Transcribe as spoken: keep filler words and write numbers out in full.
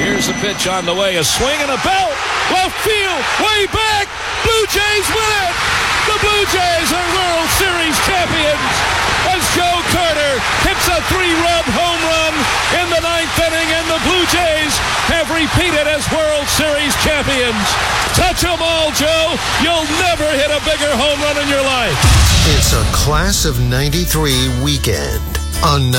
Here's the pitch on the way. A swing and a belt. Left field. Way back. Blue Jays win it. The Blue Jays are World Series champions as Joe Carter hits a three-run home run in the ninth inning, and the Blue Jays have repeated as World Series champions. Touch them all, Joe. You'll never hit a bigger home run in your life. It's a Class of ninety-three weekend on